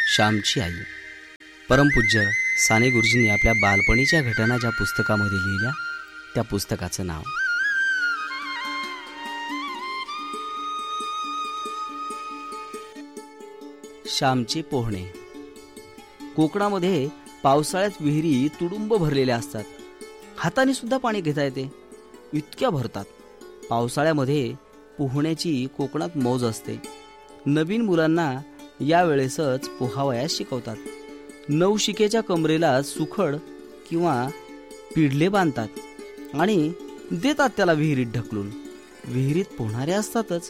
श्यामची आई. परमपूज्य साने गुरुजींनी आपल्या बालपणीच्या घटना ज्या पुस्तकामध्ये लिहिल्या त्या पुस्तकाचं नाव श्यामचे पोहणे. कोकणामध्ये पावसाळ्यात विहिरी तुडुंब भरलेल्या असतात. हाताने सुद्धा पाणी घेता येते, इतक्या भरतात. पावसाळ्यामध्ये पोहण्याची कोकणात मौज असते. नवीन मुलांना यावेळेसच पोहावयास शिकवतात. नवशिकेच्या कमरेला सुखड किंवा पिढले बांधतात आणि देतात त्याला विहिरीत ढकलून. विहिरीत पोहणारे असतातच.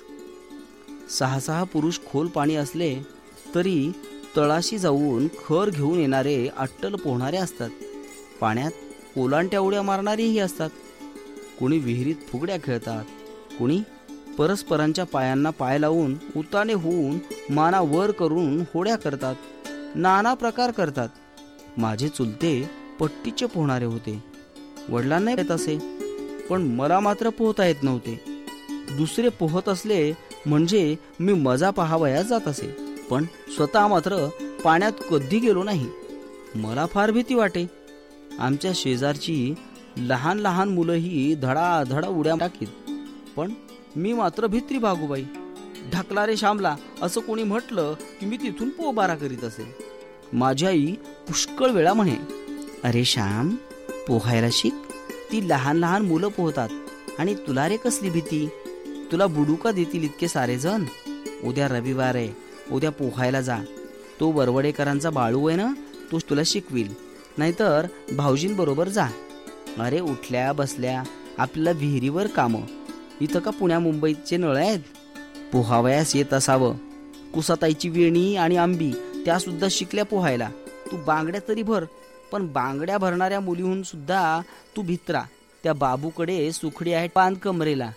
6 पुरुष खोल पाणी असले तरी तळाशी जाऊन खर घेऊन येणारे अट्टल पोहणारे असतात. पाण्यात ओलांट्या उड्या मारणारेही असतात. कोणी विहिरीत फुगड्या खेळतात, कोणी परस्परांच्या पायांना पाय लावून उताने होऊन माना वर करून होड्या करतात. नाना प्रकार करतात. माझे चुलते पट्टीचे पोहणारे होते. वडिलांना येत असे, पण मला मात्र पोहता येत नव्हते. दुसरे पोहत असले म्हणजे मी मजा पाहावयास जात असे, पण स्वतः मात्र पाण्यात कधी गेलो नाही. मला फार भीती वाटे. आमच्या शेजारची लहान लहान मुलंही धडाधडा उड्या टाकीत, पण मी मात्र भित्री भागूबाई. ढकला रे श्यामला असं कोणी म्हटलं की मी तिथून पोबारा करीत असे. माझी आई पुष्कळ वेळा म्हणे, अरे श्याम, पोहायला शिक. ती लहान लहान मुलं पोहतात आणि तुला रे कसली भीती? तुला बुडू का देतील इतके सारे जण? उद्या रविवार आहे, उद्या पोहायला जा. तो वरवडेकरांचा बाळू आहे ना, तो तुला शिकविल. नाहीतर भाऊजींबरोबर जा. अरे उठल्या बसल्या आपल्याला विहिरीवर कामं. इथं का पुण्या मुंबईचे नळ आहेत? पोहावयास येत असावं. कुसाताईची वेणी आणि आंबी त्या सुद्धा शिकल्या पोहायला. तू बांगड्या तरी भर, पण बांगड्या भरणाऱ्या मुलीहून सुद्धा तू भित्रा. त्या बाबूकडे सुखडी आहे, बांध कमरेला.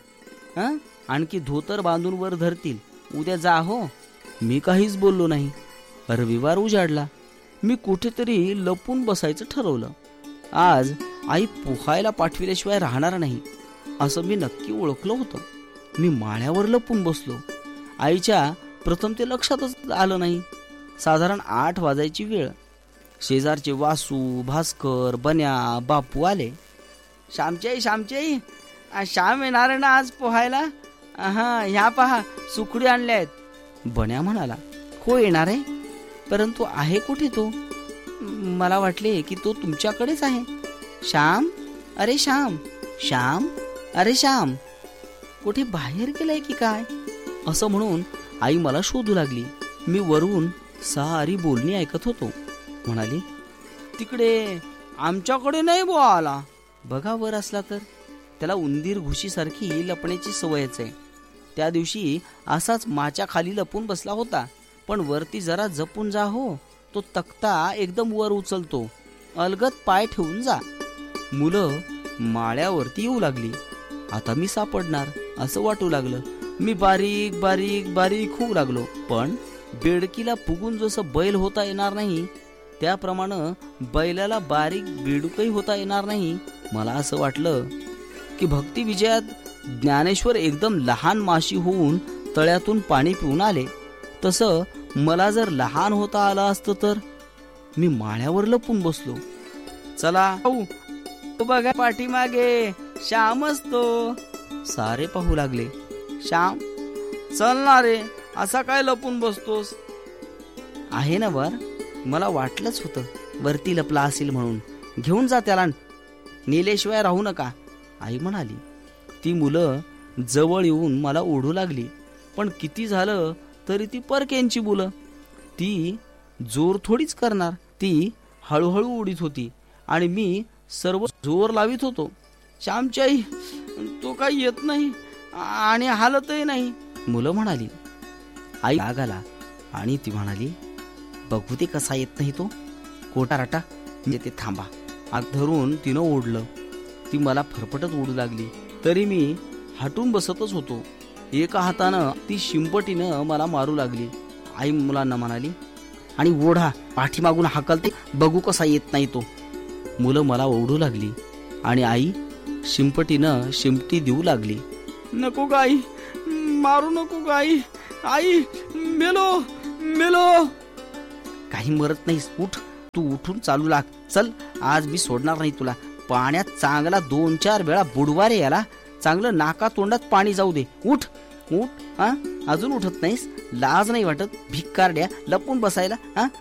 आणखी धोतर बांधून वर धरतील. उद्या जा हो. मी काहीच बोललो नाही. रविवार उजाडला. मी कुठेतरी लपून बसायचं ठरवलं. आज आई पोहायला पाठविल्याशिवाय राहणार नाही असं मी नक्की ओळखलं होतं. मी माळ्यावर लपून बसलो. आईच्या प्रथम ते लक्षातच आलं नाही. साधारण 8 वाजायची वेळ. शेजारचे वासू, भास्कर, बन्या, बापू आले. श्यामच्याई, श्याम येणार ना आज पोहायला? ह्या पहा, सुकडी आणल्या आहेत. बन्या म्हणाला, हो येणार आहे, परंतु आहे कुठे तो? मला वाटले की तो तुमच्याकडेच आहे. श्याम, अरे श्याम, श्याम, अरे श्याम, कुठे बाहेर गेलाय की काय? असं म्हणून आई मला शोधू लागली. मी वरून सारी बोलणी ऐकत होतो. म्हणाली, तिकडे आमच्याकडे नाही बुवा आला. बघा वर असला तर. त्याला उंदीर घुशीसारखी लपण्याची सवयच आहे. त्या दिवशी असाच माच्या खाली लपून बसला होता, पण वरती जरा जपून जा हो. तो तक्ता एकदम वर उचलतो. अलगद पाय ठेवून जा. मुलं माळ्यावरती येऊ लागली. आता मी सापडणार असं वाटू लागलं. मी बारीक बारीक बारीक होऊ लागलो. पण बेडकीला फुगून जसं बैल होता येणार नाही, त्याप्रमाणे बैलाला बारीक बेडूकही होता येणार नाही. मला असं वाटलं की भक्ती विजयात ज्ञानेश्वर एकदम लहान माशी होऊन तळ्यातून पाणी पिऊन आले, तसं मला जर लहान होता आलं असतं तर. मी माळ्यावर लपून बसलो. चला बघा पाठीमागे श्यामच तो. सारे पाहू लागले. श्याम, चल ना रे, असा काय लपून बसतोस? आहे ना वर. मला वाटलंच होतं वरती लपला असेल म्हणून. घेऊन जा त्याला, नेल्याशिवाय राहू नका, आई म्हणाली. ती मुलं जवळ येऊन मला ओढू लागली. पण किती झालं तरी ती परक्यांची मुलं. ती जोर थोडीच करणार. ती हळूहळू उडीत होती आणि मी सर्व जोर लावित होतो. श्यामची आई, तो काही येत नाही आणि हालतही नाही, मुलं म्हणाली. आई राग आला आणि ती म्हणाली, बघू ते कसा येत नाही तो. कोटाराटा ते थांबा. आग धरून तिनं ओढलं. ती मला फरफटत ओढू लागली, तरी मी हटून बसतच होतो. एका हातानं ती शिंपटीनं मला मारू लागली. आई मुलांना म्हणाली, आणि ओढा, पाठीमागून हाकलते, बघू कसा येत नाही तो. मुलं मला ओढू लागली आणि आई शिंपटीनं शिंपटी देऊ लागली. नको गाई, मारू नको गाई, आई मेलो मेलो. काही मरत नाहीस. उठ, तू उठून चालू लाग. चल, आज मी सोडणार नाही तुला. पाण्यात चांगला 2-4 वेळा बुडवा रे याला. चांगलं नाका तोंडात पाणी जाऊ दे. उठ उठ. हा, अजून उठत नाहीस? लाज नाही वाटत भिक्कारड्या लपून बसायला? हा,